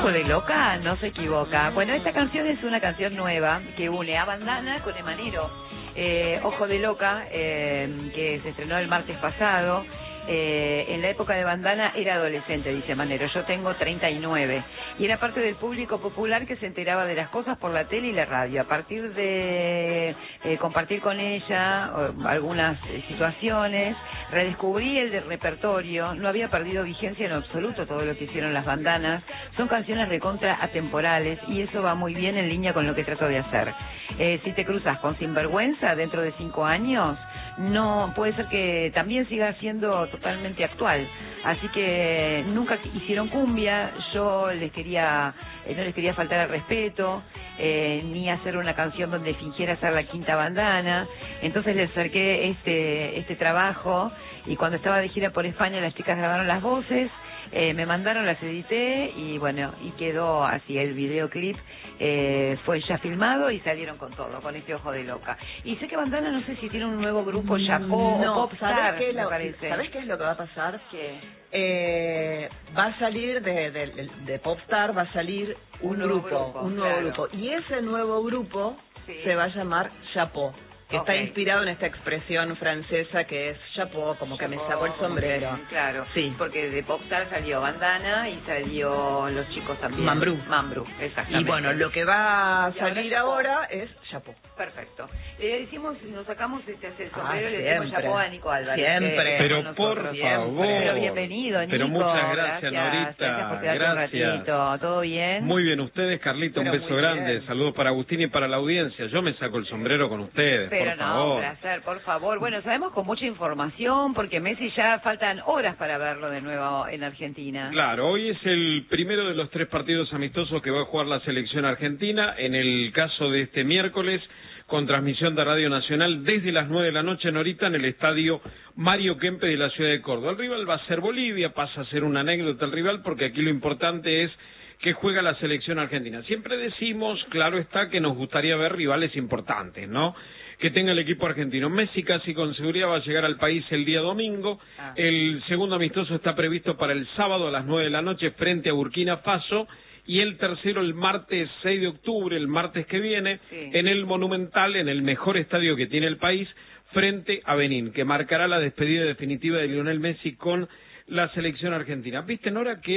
Ojo de Loca no se equivoca. Bueno, esta canción es una canción nueva que une a Bandana con Emanero. Ojo de Loca, que se estrenó el martes pasado. En la época de Bandana era adolescente, dice Manero, yo tengo 39, y era parte del público popular que se enteraba de las cosas por la tele y la radio. A partir de compartir con ella algunas situaciones, redescubrí el del repertorio, no había perdido vigencia en absoluto todo lo que hicieron las bandanas, son canciones recontra atemporales y eso va muy bien en línea con lo que trato de hacer. Si te cruzas con Sinvergüenza dentro de 5 años, no puede ser que también siga siendo totalmente actual, así que nunca hicieron cumbia, yo no les quería faltar al respeto, ni hacer una canción donde fingiera ser la quinta bandana, entonces les acerqué este trabajo, y cuando estaba de gira por España las chicas grabaron las voces, me mandaron, las edité y bueno, y quedó así el videoclip. Fue ya filmado y salieron con todo, con este Ojo de Loca. Y sé que Bandana, no sé si tiene un nuevo grupo, Chapó o Popstar, me parece. ¿Sabés qué es lo que va a pasar? ¿Qué? Va a salir de Popstar, va a salir un nuevo grupo. Y ese nuevo grupo se va a llamar Chapó, que está inspirado en esta expresión francesa que es chapeau, como que me sacó el sombrero. Claro, sí. Porque de Popstar salió Bandana y salió los chicos también. Mambrú, exactamente. Y bueno, lo que va a salir ahora es chapeau. Perfecto. Nos sacamos el sombrero y le decimos siempre. chapeau a Nico Álvarez. Siempre. Pero por favor. Pero bienvenido, Nico. Pero muchas gracias, Norita. Gracias por quedarte un ratito. ¿Todo bien? Muy bien, ustedes, Carlita, un beso grande. Saludos para Agustín y para la audiencia. Yo me saco el sombrero con ustedes, por favor. Placer, por favor. Bueno, sabemos con mucha información, porque Messi ya faltan horas para verlo de nuevo en Argentina. Claro, hoy es el primero de los 3 partidos amistosos que va a jugar la selección argentina. En el caso de este miércoles, con transmisión de Radio Nacional desde las 9 de la noche, Norita, en el estadio Mario Kempes de la ciudad de Córdoba. El rival va a ser Bolivia, pasa a ser una anécdota el rival, porque aquí lo importante es que juega la selección argentina. Siempre decimos, claro está, que nos gustaría ver rivales importantes, ¿no? Que tenga el equipo argentino. Messi casi con seguridad va a llegar al país el día domingo. El segundo amistoso está previsto para el sábado a las 9 de la noche frente a Burkina Faso, y el tercero el martes 6 de octubre, el martes que viene, en el Monumental, en el mejor estadio que tiene el país, frente a Benín, que marcará la despedida definitiva de Lionel Messi con la selección argentina. ¿Viste,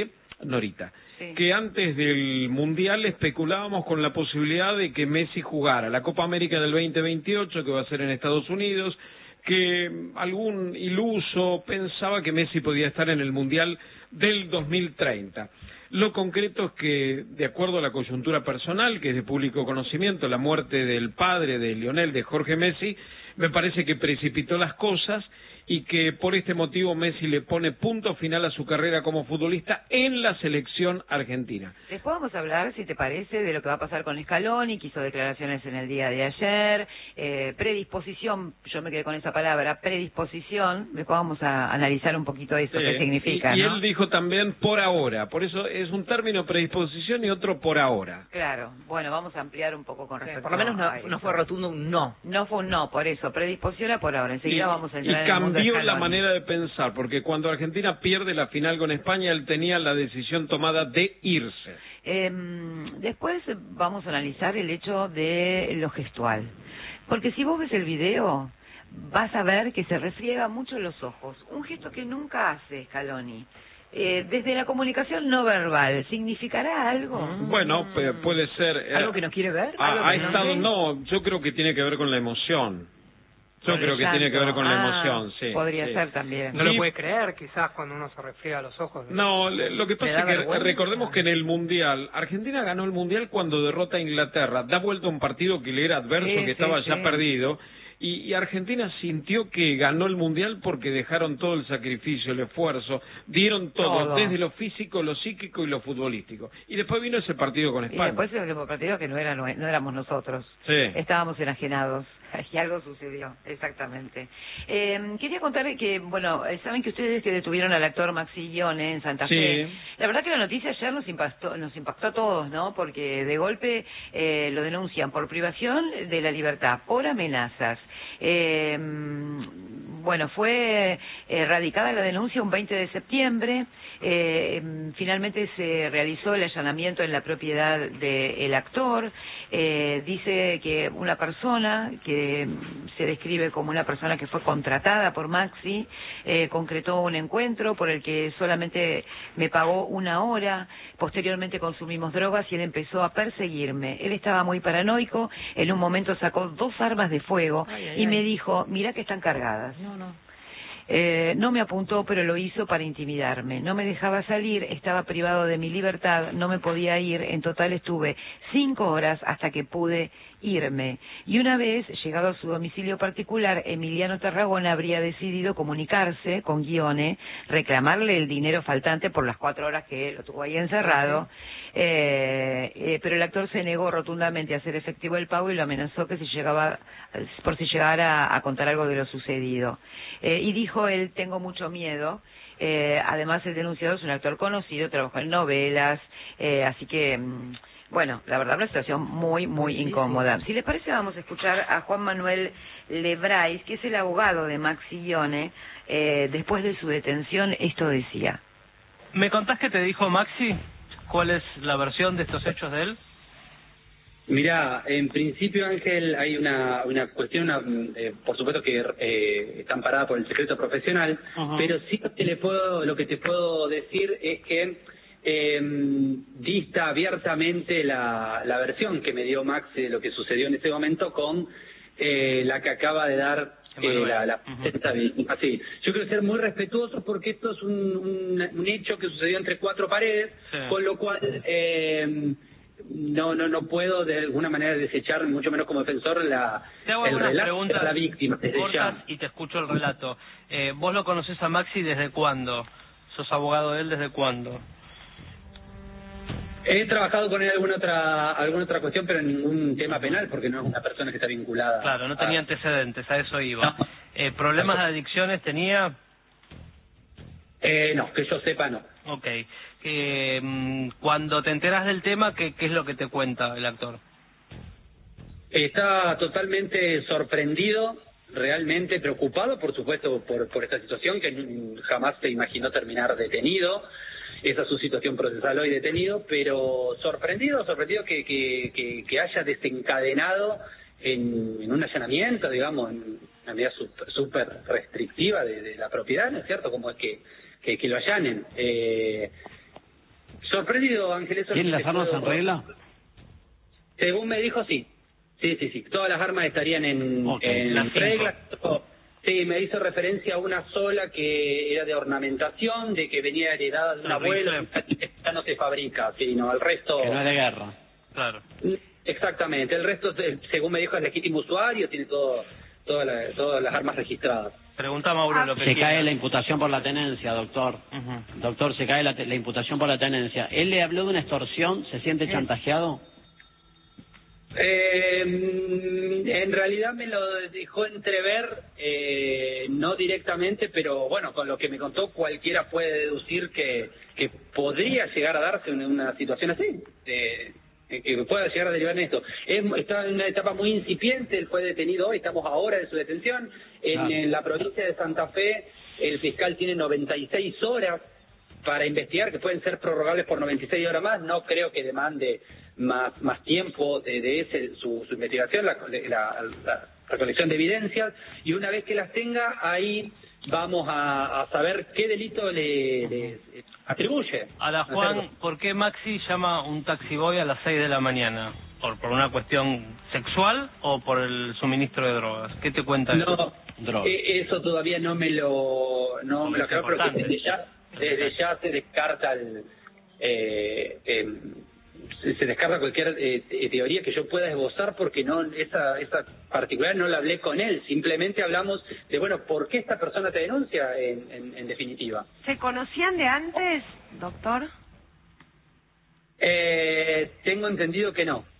Norita? Que antes del Mundial especulábamos con la posibilidad de que Messi jugara la Copa América del 2028, que va a ser en Estados Unidos, que algún iluso pensaba que Messi podía estar en el Mundial del 2030. Lo concreto es que, de acuerdo a la coyuntura personal, que es de público conocimiento, la muerte del padre de Lionel, de Jorge Messi, me parece que precipitó las cosas, y que por este motivo Messi le pone punto final a su carrera como futbolista en la selección argentina. Después vamos a hablar, si te parece, de lo que va a pasar con Scaloni, que hizo declaraciones en el día de ayer, predisposición, yo me quedé con esa palabra, predisposición. Después vamos a analizar un poquito eso, qué significa, y ¿no? Él dijo también por ahora, por eso es un término predisposición y otro por ahora. Claro, bueno, vamos a ampliar un poco con respecto por lo menos no fue rotundo un no. No fue un no, por eso, predisposición a por ahora. Enseguida vamos a entrar en el mundo. Cambió la manera de pensar, porque cuando Argentina pierde la final con España, él tenía la decisión tomada de irse. Después vamos a analizar el hecho de lo gestual, porque si vos ves el video, vas a ver que se refriega mucho los ojos, un gesto que nunca hace Scaloni. Desde la comunicación no verbal, ¿significará algo? Bueno, puede ser. ¿Algo que no quiere ver? Yo creo que tiene que ver con la emoción. Yo creo que tiene que ver con la emoción, sí. Podría ser también. No lo puede creer, quizás, cuando uno se refriega los ojos. No, lo que pasa es que recordemos que en el Mundial, Argentina ganó el Mundial cuando derrota a Inglaterra, da vuelta a un partido que le era adverso, que estaba ya perdido, y Argentina sintió que ganó el Mundial porque dejaron todo el sacrificio, el esfuerzo, dieron todo, desde lo físico, lo psíquico y lo futbolístico. Y después vino ese partido con España. Y después el partido que no éramos nosotros, estábamos enajenados. Y algo sucedió, exactamente. Quería contarle que, bueno, saben que ustedes que detuvieron al actor Maxi Guione en Santa Fe. La verdad que la noticia ayer nos impactó a todos, ¿no? Porque de golpe lo denuncian por privación de la libertad, por amenazas. bueno, fue radicada la denuncia un 20 de septiembre. Finalmente se realizó el allanamiento en la propiedad del actor. Dice que una persona que se describe como una persona que fue contratada por Maxi concretó un encuentro por el que solamente me pagó 1 hora. Posteriormente consumimos drogas y él empezó a perseguirme. Él estaba muy paranoico. En un momento sacó 2 armas de fuego y me dijo, mira que están cargadas. No me apuntó, pero lo hizo para intimidarme. No me dejaba salir, estaba privado de mi libertad, no me podía ir. En total estuve 5 horas hasta que pude irme. Y una vez, llegado a su domicilio particular, Emiliano Tarragona habría decidido comunicarse con Guione, reclamarle el dinero faltante por las 4 horas que lo tuvo ahí encerrado. Pero el actor se negó rotundamente a hacer efectivo el pago y lo amenazó que si llegara a contar algo de lo sucedido. Y dijo él, tengo mucho miedo. Además, el denunciado es un actor conocido, trabajó en novelas, así que, bueno, la verdad, una situación muy, muy incómoda. Si les parece, vamos a escuchar a Juan Manuel Lebrais, que es el abogado de Maxi Guione. Después de su detención, esto decía. ¿Me contás qué te dijo Maxi? ¿Cuál es la versión de estos hechos de él? Mira, en principio, Ángel, hay una cuestión, por supuesto que está amparada por el secreto profesional, pero sí lo que te puedo decir es que dista abiertamente la versión que me dio Max de lo que sucedió en ese momento con la que acaba de dar así. Yo quiero ser muy respetuoso porque esto es un hecho que sucedió entre 4 paredes, con lo cual no puedo de alguna manera desechar, mucho menos como defensor, el relato de la víctima. Y te escucho el relato. ¿Vos lo conocés a Maxi desde cuándo? ¿Sos abogado de él desde cuándo? He trabajado con él alguna otra cuestión, pero en ningún tema penal, porque no es una persona que está vinculada. Claro, no tenía antecedentes, a eso iba. No. ¿Problemas de adicciones tenía? No, que yo sepa, no. Ok. Cuando te enteras del tema, ¿qué es lo que te cuenta el actor? Está totalmente sorprendido, realmente preocupado, por supuesto, por esta situación, que jamás se imaginó terminar detenido. Esa es su situación procesal hoy, detenido, pero sorprendido que haya desencadenado en un allanamiento, digamos, en una medida súper restrictiva de la propiedad, ¿no es cierto? Como es que lo allanen. Sorprendido, Ángel. ¿Tienen las armas en regla? Según me dijo, sí. Sí. Todas las armas estarían en regla. Sí, me hizo referencia a una sola que era de ornamentación, de que venía heredada de un abuelo, ya no se fabrica, sino el resto... Que no es de guerra. Claro. Exactamente, el resto, según me dijo, es legítimo usuario, tiene todas las armas registradas. Pregunta Mauro lo que se cae la imputación por la tenencia, doctor. Doctor, se cae la imputación por la tenencia. ¿Él le habló de una extorsión? ¿Se siente chantajeado? En realidad me lo dejó entrever, no directamente, pero bueno, con lo que me contó cualquiera puede deducir que podría llegar a darse una situación así, que pueda llegar a derivar en esto. Está en una etapa muy incipiente, él fue detenido hoy, estamos ahora en su detención. En la provincia de Santa Fe el fiscal tiene 96 horas para investigar, que pueden ser prorrogables por 96 horas más. No creo que demande más tiempo de su investigación, la recolección de evidencias, y una vez que las tenga, ahí vamos a saber qué delito le atribuye. Ahora, Juan, ¿por qué Maxi llama un taxiboy a las 6 de la mañana? ¿Por una cuestión sexual o por el suministro de drogas? ¿Qué te cuenta eso? No, eso todavía no me lo aclaro, pero que desde ya se descarta se descarta cualquier teoría que yo pueda esbozar, porque esa particular no la hablé con él, simplemente hablamos de, bueno, ¿por qué esta persona te denuncia en definitiva? ¿Se conocían de antes, doctor? Tengo entendido que no.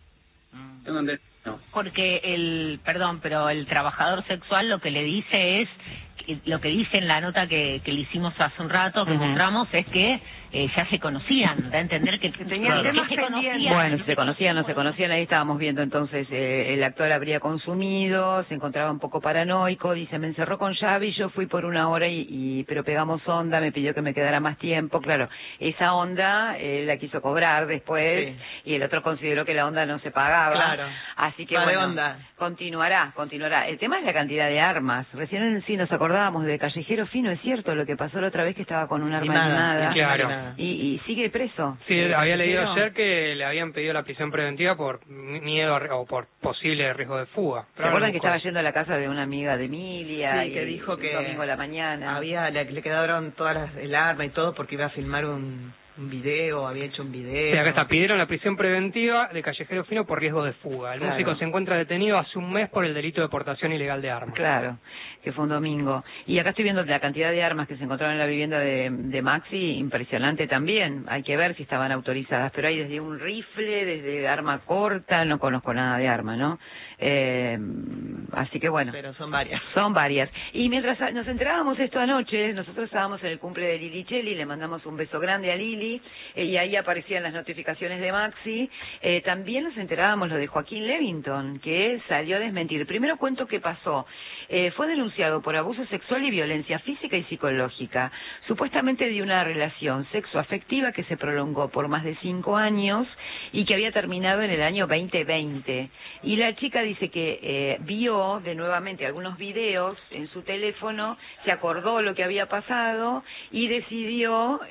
Porque el trabajador sexual lo que le dice es lo que dice en la nota que le hicimos hace un rato, que mostramos, es que ya se conocían, da a entender que tenían temas pendientes. Bueno, si se conocían o no se conocían, ahí estábamos viendo entonces el actor habría consumido, se encontraba un poco paranoico, dice, me encerró con llave y yo fui por una hora pero pegamos onda, me pidió que me quedara más tiempo, claro, esa onda la quiso cobrar después y el otro consideró que la onda no se pagaba, claro. Así que bueno, continuará. El tema es la cantidad de armas. Recién sí nos acordábamos de Callejero Fino, es cierto lo que pasó la otra vez que estaba con un arma armada. Claro. Y sigue preso. Sí, había leído ayer que le habían pedido la prisión preventiva por miedo o por posible riesgo de fuga. ¿Se acuerdan que estaba yendo a la casa de una amiga de Emilia? Sí, que dijo que domingo a la mañana le quedaron todas el arma y todo porque iba a filmar un video, había hecho un video. Sí, acá está, pidieron la prisión preventiva de Callejero Fino por riesgo de fuga. El músico se encuentra detenido hace un mes por el delito de portación ilegal de armas. Claro, que fue un domingo. Y acá estoy viendo la cantidad de armas que se encontraron en la vivienda de Maxi, impresionante también. Hay que ver si estaban autorizadas, pero hay desde un rifle, desde arma corta, no conozco nada de arma, ¿no? Así que bueno. Pero son varias. Son varias. Y mientras nos enterábamos esto anoche, nosotros estábamos en el cumple de Lili Cheli, le mandamos un beso grande a Lili, y ahí aparecían las notificaciones de Maxi. También nos enterábamos lo de Joaquín Levington, que salió a desmentir. Primero cuento qué pasó. Fue denunciado por abuso sexual y violencia física y psicológica, supuestamente de una relación sexoafectiva que se prolongó por más de 5 años y que había terminado en el año 2020. Y la chica dice que vio de nuevamente algunos videos en su teléfono, se acordó lo que había pasado y decidió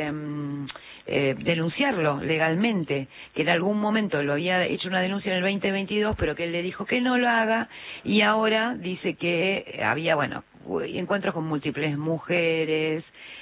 denunciarlo legalmente, que en algún momento lo había hecho una denuncia en el 2022, pero que él le dijo que no lo haga, y ahora dice que había, bueno, encuentros con múltiples mujeres,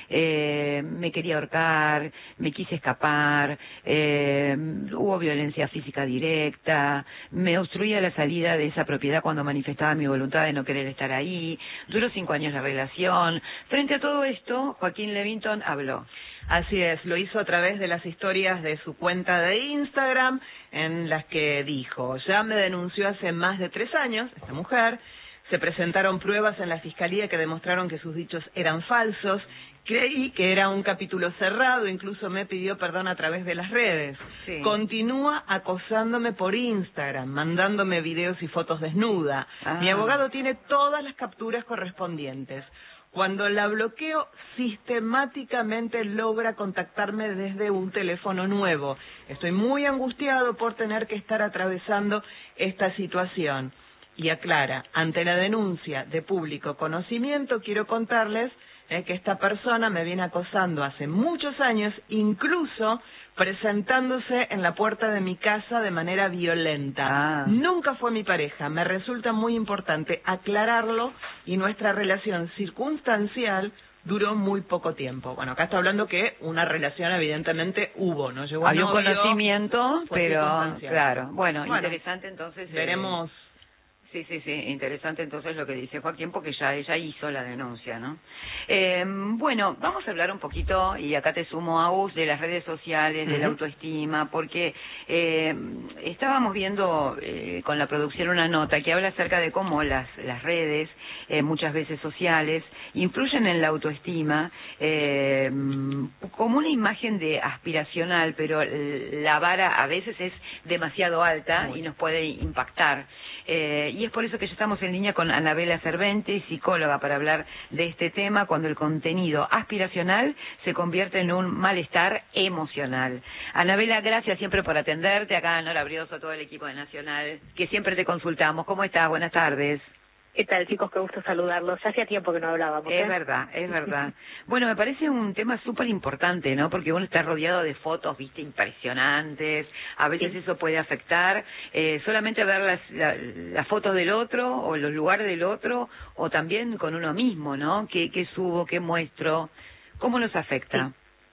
me quería ahorcar, me quise escapar, hubo violencia física directa, me obstruía la salida de esa propiedad cuando manifestaba mi voluntad de no querer estar ahí, duró 5 años la relación. Frente a todo esto, Joaquín Levington habló. Así es, lo hizo a través de las historias de su cuenta de Instagram, en las que dijo, ya me denunció hace más de 3 años, esta mujer, se presentaron pruebas en la fiscalía que demostraron que sus dichos eran falsos, creí que era un capítulo cerrado, incluso me pidió perdón a través de las redes. Sí. Continúa acosándome por Instagram, mandándome videos y fotos desnuda. Mi abogado tiene todas las capturas correspondientes. Cuando la bloqueo, sistemáticamente logra contactarme desde un teléfono nuevo. Estoy muy angustiado por tener que estar atravesando esta situación. Y aclara, ante la denuncia de público conocimiento, quiero contarles que esta persona me viene acosando hace muchos años, incluso presentándose en la puerta de mi casa de manera violenta. Nunca fue mi pareja, me resulta muy importante aclararlo, y nuestra relación circunstancial duró muy poco tiempo. Bueno, acá está hablando que una relación evidentemente hubo, ¿no? Llegó había un conocimiento, pero claro. Bueno, interesante entonces. Veremos. Sí, interesante entonces lo que dice Joaquín, porque ya ella hizo la denuncia, ¿no? Bueno, vamos a hablar un poquito, y acá te sumo a vos, de las redes sociales, de la autoestima, porque estábamos viendo con la producción una nota que habla acerca de cómo las redes, muchas veces sociales, influyen en la autoestima como una imagen de aspiracional, pero la vara a veces es demasiado alta y nos puede impactar. Y es por eso que ya estamos en línea con Anabela Cervente, psicóloga, para hablar de este tema, cuando el contenido aspiracional se convierte en un malestar emocional. Anabela, gracias siempre por atenderte. Acá Nora Brioso, todo el equipo de Nacional, que siempre te consultamos. ¿Cómo estás? Buenas tardes. ¿Qué tal, chicos? Qué gusto saludarlos. Hacía tiempo que no hablábamos. Es verdad. Bueno, me parece un tema súper importante, ¿no? Porque uno está rodeado de fotos, viste, impresionantes. A veces eso puede afectar. Solamente ver las fotos del otro o los lugares del otro, o también con uno mismo, ¿no? ¿Qué subo? ¿Qué muestro? ¿Cómo nos afecta?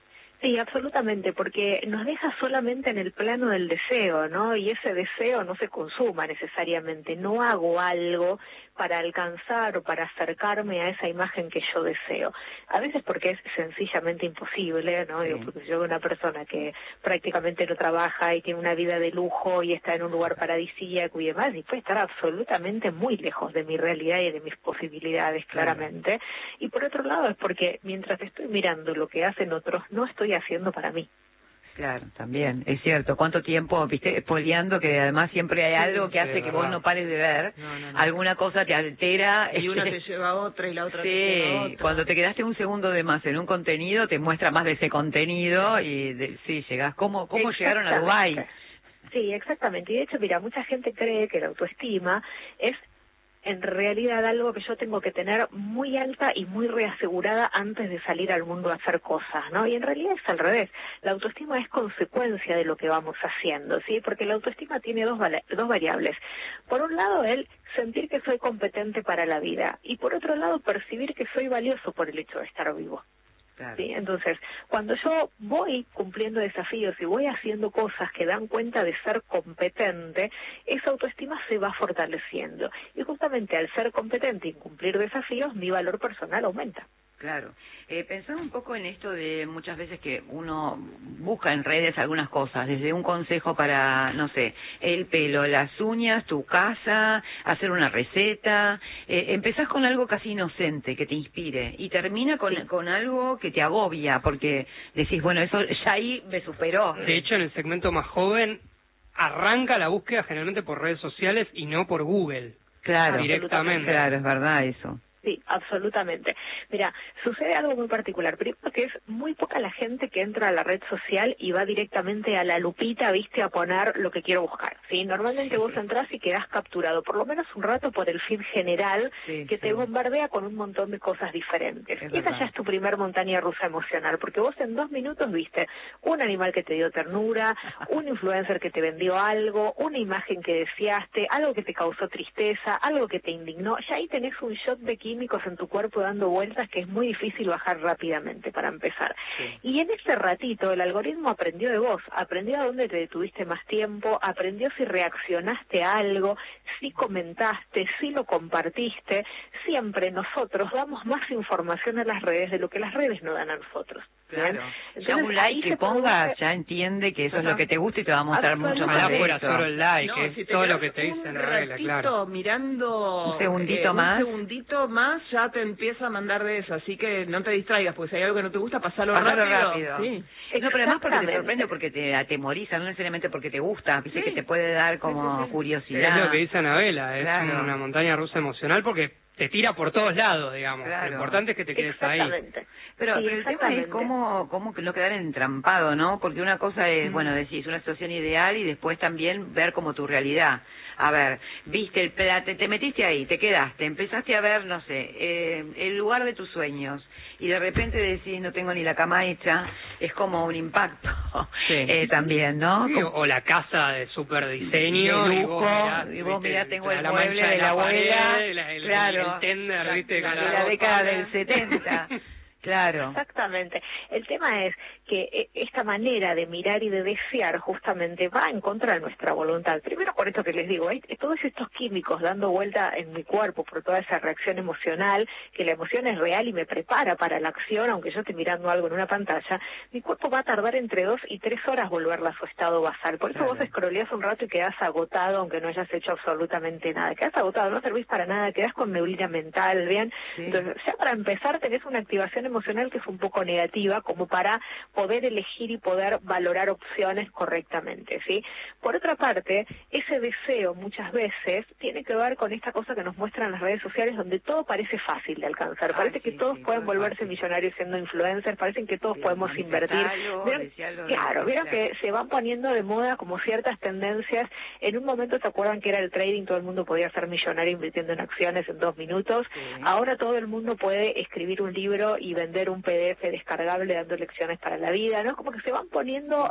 Sí, absolutamente, porque nos deja solamente en el plano del deseo, ¿no? Y ese deseo no se consuma necesariamente. No hago algo para alcanzar o para acercarme a esa imagen que yo deseo. A veces porque es sencillamente imposible, ¿no? Sí. Digo, porque yo veo una persona que prácticamente no trabaja y tiene una vida de lujo y está en un lugar paradisíaco y demás, y puede estar absolutamente muy lejos de mi realidad y de mis posibilidades, claramente. Y por otro lado es porque mientras estoy mirando lo que hacen otros, no estoy haciendo para mí. Claro, también, es cierto. ¿Cuánto tiempo, viste, spoileando, que además siempre hay algo que hace que vos no pares de ver? No. Alguna cosa te altera. Y una te lleva a otra y la otra te lleva a otra. Cuando te quedaste un segundo de más en un contenido, te muestra más de ese contenido y llegás. ¿Cómo llegaron a Dubái? Sí, exactamente. Y de hecho, mira, mucha gente cree que la autoestima es en realidad algo que yo tengo que tener muy alta y muy reasegurada antes de salir al mundo a hacer cosas, ¿no? Y en realidad es al revés. La autoestima es consecuencia de lo que vamos haciendo, ¿sí? Porque la autoestima tiene dos variables. Por un lado, el sentir que soy competente para la vida, y por otro lado, percibir que soy valioso por el hecho de estar vivo. Claro. ¿Sí? Entonces, cuando yo voy cumpliendo desafíos y voy haciendo cosas que dan cuenta de ser competente, esa autoestima se va fortaleciendo. Y justamente al ser competente y cumplir desafíos, mi valor personal aumenta. Claro. Pensaba un poco en esto de muchas veces que uno busca en redes algunas cosas, desde un consejo para, no sé, el pelo, las uñas, tu casa, hacer una receta. Empezás con algo casi inocente que te inspire y termina con algo que te agobia porque decís, bueno, eso ya ahí me superó. De hecho, en el segmento más joven arranca la búsqueda generalmente por redes sociales y no por Google. Claro, directamente. Claro, es verdad eso. Sí, absolutamente. Mira, sucede algo muy particular. Primero que es muy poca la gente que entra a la red social y va directamente a la lupita, viste, a poner lo que quiero buscar. Sí, normalmente vos entrás y quedás capturado, por lo menos un rato, por el feed general que te bombardea con un montón de cosas diferentes. Y esa ya es tu primer montaña rusa emocional, porque vos en 2 minutos viste un animal que te dio ternura, un influencer que te vendió algo, una imagen que deseaste, algo que te causó tristeza, algo que te indignó. Ya ahí tenés un shot de químicos en tu cuerpo dando vueltas que es muy difícil bajar rápidamente para empezar. Y en ese ratito el algoritmo aprendió de vos, aprendió a dónde te detuviste más tiempo, aprendió si reaccionaste a algo, si comentaste, si lo compartiste. Siempre nosotros damos más información a las redes de lo que las redes no dan a nosotros. Claro. Ya un like que pongas ya entiende que eso es lo que te gusta y te va a mostrar mucho más de eso. Solo el like, no, si todo lo que te dicen en regla, claro. Mirando un segundito más ya te empieza a mandar de eso, así que no te distraigas, porque si hay algo que no te gusta, pasalo rápido. Sí. No, pero además porque te sorprende, porque te atemoriza, no necesariamente porque te gusta, viste que te puede dar como curiosidad. Es lo que dice Anabela, es una montaña rusa emocional porque te tira por todos lados, digamos. Lo importante es que te quedes ahí. Pero el tema es cómo no quedar entrampado, ¿no? Porque una cosa es, bueno, decís una situación ideal y después también ver como tu realidad. A ver, viste te metiste ahí, te quedaste, empezaste a ver, no sé, el lugar de tus sueños y de repente decís no tengo ni la cama hecha, es como un impacto también, ¿no? Sí, o la casa de super diseño de lujo, y vos mirá, tengo el mueble de la abuela, el tender, viste, de la década del 70. Claro. Exactamente. El tema es que esta manera de mirar y de desear justamente va en contra de nuestra voluntad. Primero por esto que les digo, hay todos estos químicos dando vuelta en mi cuerpo por toda esa reacción emocional, que la emoción es real y me prepara para la acción, aunque yo esté mirando algo en una pantalla, mi cuerpo va a tardar entre 2 y 3 horas volverla a su estado basal. Por eso vos scrolleás un rato y quedás agotado, aunque no hayas hecho absolutamente nada. Quedás agotado, no servís para nada, quedás con neblina mental, ¿bien? Entonces, ya para empezar tenés una activación emocional que es un poco negativa, como para poder elegir y poder valorar opciones correctamente, ¿sí? Por otra parte, ese deseo muchas veces tiene que ver con esta cosa que nos muestran las redes sociales, donde todo parece fácil de alcanzar. Parece que todos pueden volverse millonarios siendo influencers, parecen que todos podemos invertir. Vieron que se van poniendo de moda como ciertas tendencias. En un momento, ¿se acuerdan que era el trading? Todo el mundo podía ser millonario invirtiendo en acciones en 2 minutos. Ahora todo el mundo puede escribir un libro y vender un PDF descargable dando lecciones para la vida, ¿no? Como que se van poniendo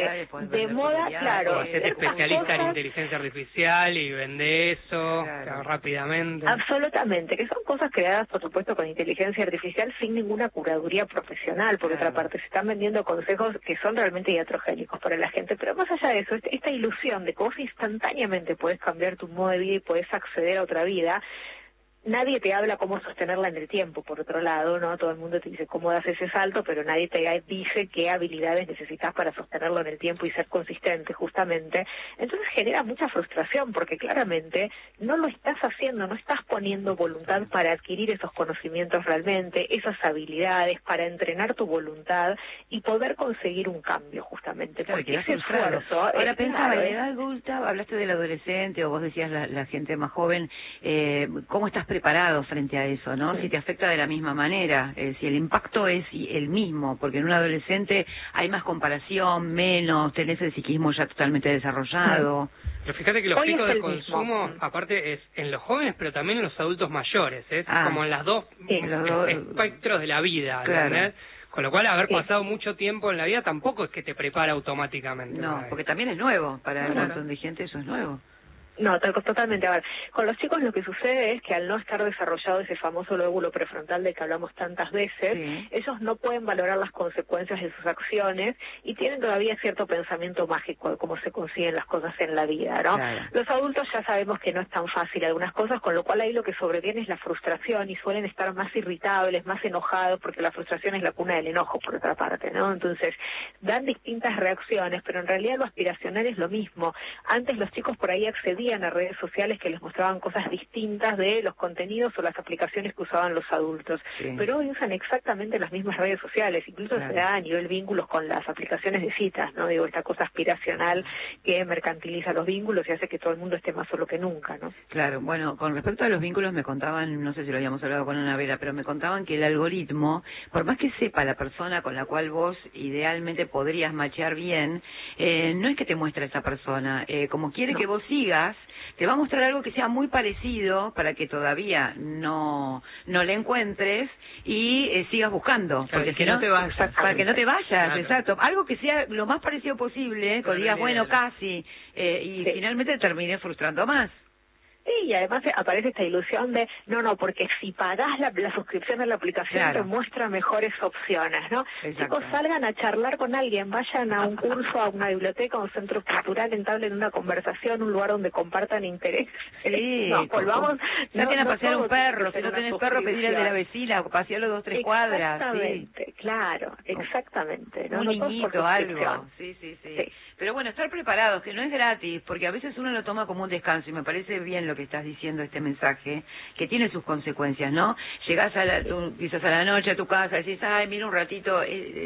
de moda, claro. Hacete especialista en inteligencia artificial y vende eso rápidamente. Absolutamente, que son cosas creadas, por supuesto, con inteligencia artificial sin ninguna curaduría profesional. Por otra parte, se están vendiendo consejos que son realmente iatrogénicos para la gente, pero más allá de eso, esta ilusión de que vos instantáneamente podés cambiar tu modo de vida y podés acceder a otra vida. Nadie te habla cómo sostenerla en el tiempo, por otro lado, ¿no? Todo el mundo te dice cómo das ese salto, pero nadie te dice qué habilidades necesitas para sostenerlo en el tiempo y ser consistente, justamente. Entonces genera mucha frustración, porque claramente no lo estás haciendo, no estás poniendo voluntad para adquirir esos conocimientos realmente, esas habilidades, para entrenar tu voluntad y poder conseguir un cambio, justamente. Claro, porque ese esfuerzo... Ahora pensaba, en la edad adulta, hablaste del adolescente, o vos decías la gente más joven, ¿cómo estás preparado frente a eso, ¿no? Si te afecta de la misma manera, si el impacto es el mismo, porque en un adolescente hay más comparación, menos, tenés el psiquismo ya totalmente desarrollado. Pero fíjate que los picos de consumo, aparte, es en los jóvenes, pero también en los adultos mayores, es como en las dos espectros de la vida, ¿entendés? Con lo cual, haber pasado mucho tiempo en la vida tampoco es que te prepara automáticamente. No, porque también es nuevo, para un montón de gente eso es nuevo. No, totalmente. A ver, con los chicos lo que sucede es que al no estar desarrollado ese famoso lóbulo prefrontal del que hablamos tantas veces, ellos no pueden valorar las consecuencias de sus acciones y tienen todavía cierto pensamiento mágico de cómo se consiguen las cosas en la vida, ¿no? Claro. Los adultos ya sabemos que no es tan fácil algunas cosas, con lo cual ahí lo que sobreviene es la frustración y suelen estar más irritables, más enojados, porque la frustración es la cuna del enojo, por otra parte, ¿no? Entonces, dan distintas reacciones, pero en realidad lo aspiracional es lo mismo. Antes los chicos por ahí accedían a redes sociales que les mostraban cosas distintas de los contenidos o las aplicaciones que usaban los adultos, pero hoy usan exactamente las mismas redes sociales, incluso se da a nivel vínculos con las aplicaciones de citas, ¿no? Digo, esta cosa aspiracional que mercantiliza los vínculos y hace que todo el mundo esté más solo que nunca, ¿no? Claro, bueno, con respecto a los vínculos me contaban, no sé si lo habíamos hablado con Anabela, pero me contaban que el algoritmo, por más que sepa la persona con la cual vos idealmente podrías machear bien, no es que te muestre esa persona, como quiere que vos sigas, te va a mostrar algo que sea muy parecido para que todavía no le encuentres y sigas buscando, porque si no te vas, para que no te vayas, exacto, algo que sea lo más parecido posible, que digas bueno casi, y finalmente terminé frustrando más. Sí, y además aparece esta ilusión de, no, porque si pagás la suscripción a la aplicación te muestra mejores opciones, ¿no? Chicos, salgan a charlar con alguien, vayan a un curso, a una biblioteca, a un centro cultural, entablen una conversación, un lugar donde compartan interés. Sí, volvamos. Saquen a pasear un perro, si no tenés perro, pedirle al de la vecina, pasearlo 2 o 3 cuadras. Exactamente, claro, exactamente. Un niñito, algo. Sí. Pero bueno, estar preparados, que no es gratis, porque a veces uno lo toma como un descanso, y me parece bien lo que estás diciendo, este mensaje, que tiene sus consecuencias, ¿no? Llegás quizás a la noche a tu casa, decís, ay, mira un ratito,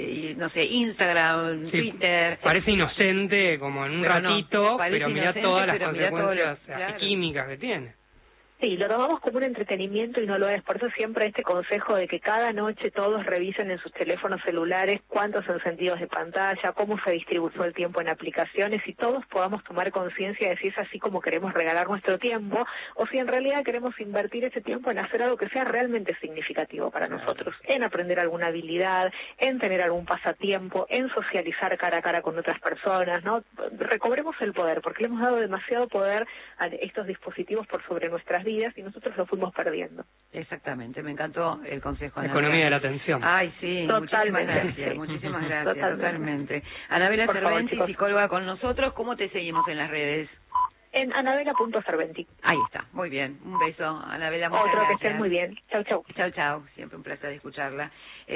no sé, Instagram, Twitter. Parece inocente, como en un ratito, pero mira todas las consecuencias químicas que tiene. Sí, lo tomamos como un entretenimiento y no lo es. Por eso siempre este consejo de que cada noche todos revisen en sus teléfonos celulares cuántos encendidos de pantalla, cómo se distribuyó el tiempo en aplicaciones y todos podamos tomar conciencia de si es así como queremos regalar nuestro tiempo o si en realidad queremos invertir ese tiempo en hacer algo que sea realmente significativo para nosotros, en aprender alguna habilidad, en tener algún pasatiempo, en socializar cara a cara con otras personas, ¿no? Recobremos el poder, porque le hemos dado demasiado poder a estos dispositivos por sobre nuestras vidas y nosotros lo fuimos perdiendo. Exactamente, me encantó el consejo. Economía de la atención. Ay, sí, totalmente. Muchísimas gracias, totalmente. Anabela Cerventi, psicóloga con nosotros, ¿cómo te seguimos en las redes? En Anabela.Cerventi. Ahí está, muy bien. Un beso, Anabela, muchas gracias. Que estén muy bien. Chau. Chau, siempre un placer escucharla.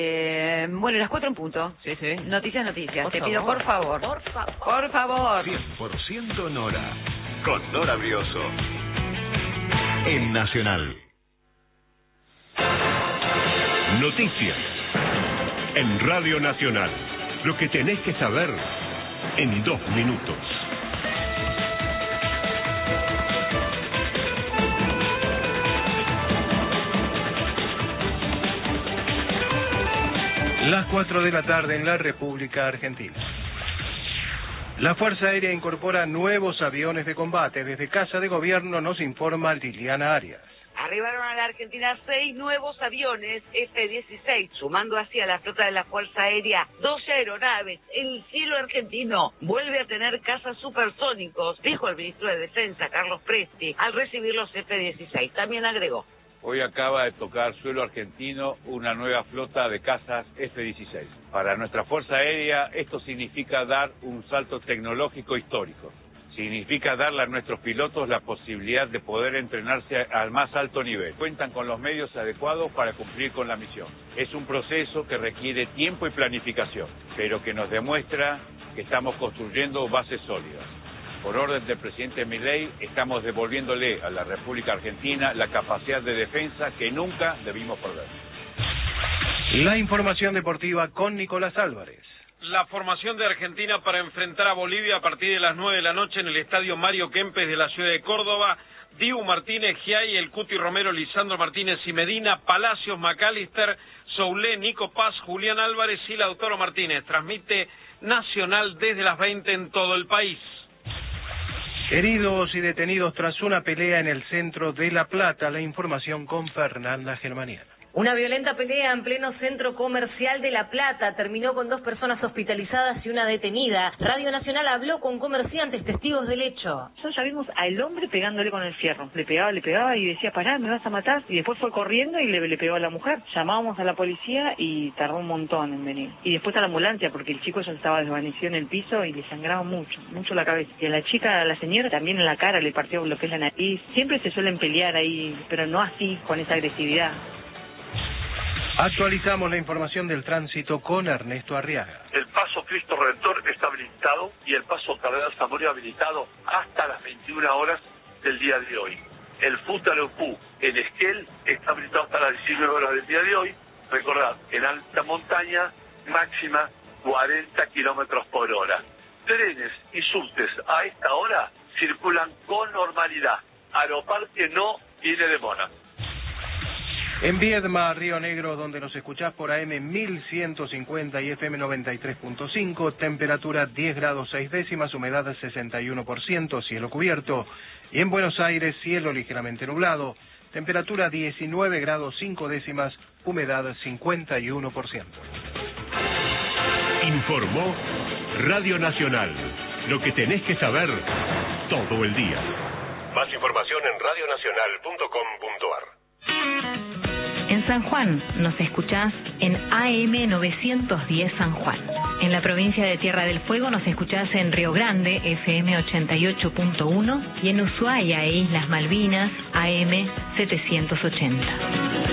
Bueno, las 4 en punto. Sí. Noticias. Te pido, por favor. 100% Nora. Con Nora Brioso. En Nacional. Noticias. En Radio Nacional. Lo que tenés que saber en 2 minutos. Las 4 de la tarde en la República Argentina. La Fuerza Aérea incorpora nuevos aviones de combate. Desde Casa de Gobierno nos informa Liliana Arias. Arribaron a la Argentina 6 nuevos aviones F-16, sumando así a la flota de la Fuerza Aérea 12 aeronaves. El cielo argentino vuelve a tener cazas supersónicos, dijo el ministro de Defensa, Carlos Presti, al recibir los F-16. También agregó: hoy acaba de tocar suelo argentino una nueva flota de cazas F-16. Para nuestra Fuerza Aérea esto significa dar un salto tecnológico histórico. Significa darle a nuestros pilotos la posibilidad de poder entrenarse al más alto nivel. Cuentan con los medios adecuados para cumplir con la misión. Es un proceso que requiere tiempo y planificación, pero que nos demuestra que estamos construyendo bases sólidas. Por orden del presidente Milei, estamos devolviéndole a la República Argentina la capacidad de defensa que nunca debimos perder. La información deportiva con Nicolás Álvarez. La formación de Argentina para enfrentar a Bolivia a partir de las 9 de la noche en el estadio Mario Kempes de la ciudad de Córdoba. Dibu Martínez, Giai, El Cuti Romero, Lisandro Martínez y Medina, Palacios, McAllister, Soulé, Nico Paz, Julián Álvarez y Lautaro Martínez. Transmite Nacional desde las 20 en todo el país. Heridos y detenidos tras una pelea en el centro de La Plata. La información con Fernanda Germaniana. Una violenta pelea en pleno centro comercial de La Plata terminó con 2 personas hospitalizadas y una detenida. Radio Nacional habló con comerciantes testigos del hecho. Nosotros ya vimos al hombre pegándole con el fierro. Le pegaba y decía, pará, me vas a matar. Y después fue corriendo y le pegó a la mujer. Llamábamos a la policía y tardó un montón en venir. Y después a la ambulancia porque el chico ya estaba desvanecido en el piso y le sangraba mucho la cabeza. Y a la chica, a la señora, también en la cara le partió lo que es la nariz. Siempre se suelen pelear ahí, pero no así, con esa agresividad. Actualizamos la información del tránsito con Ernesto Arriaga. El paso Cristo Redentor está habilitado y el paso Cardenal Zamora habilitado hasta las 21 horas del día de hoy. El Futaleupú en Esquel está habilitado hasta las 19 horas del día de hoy. Recordad, en alta montaña, máxima 40 kilómetros por hora. Trenes y subtes a esta hora circulan con normalidad. Aeroparque no tiene demora. En Viedma, Río Negro, donde nos escuchás por AM 1150 y FM 93.5, temperatura 10 grados 6 décimas, humedad 61%, cielo cubierto. Y en Buenos Aires, cielo ligeramente nublado, temperatura 19 grados 5 décimas, humedad 51%. Informó Radio Nacional. Lo que tenés que saber todo el día. Más información en radionacional.com.ar. En San Juan nos escuchás en AM 910 San Juan. En la provincia de Tierra del Fuego nos escuchás en Río Grande, FM 88.1, y en Ushuaia e Islas Malvinas, AM 780.